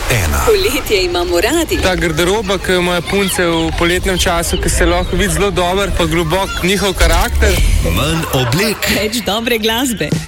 ena. Poletje imamo radi. Ta garderoba, ki ima punce v poletnem času, ki se lahko vidi zelo dober, pa globok njihov karakter. Manj oblek. Več dobre glasbe.